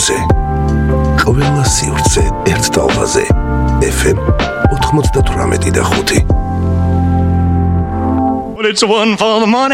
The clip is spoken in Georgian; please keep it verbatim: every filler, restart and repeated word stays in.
სივრცე. ყველა სივრცე ერთ ტალღაზე. ეფ ემ ოთხმოცდათვრამეტი და ხუთი. Well, it's one for the money.